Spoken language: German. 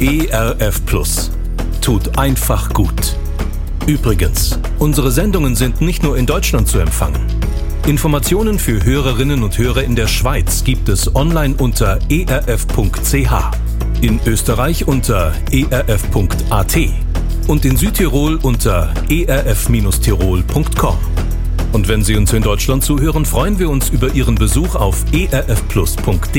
ERF Plus. Tut einfach gut. Übrigens, unsere Sendungen sind nicht nur in Deutschland zu empfangen. Informationen für Hörerinnen und Hörer in der Schweiz gibt es online unter erf.ch, in Österreich unter erf.at und in Südtirol unter erf-tirol.com. Und wenn Sie uns in Deutschland zuhören, freuen wir uns über Ihren Besuch auf erfplus.de.